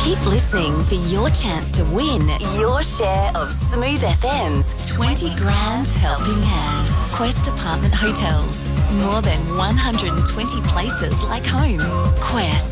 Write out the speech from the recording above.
Keep listening for your chance to win your share of Smooth FM's 20 grand helping hand. Quest Apartment Hotels. More than 120 places like home. Quest.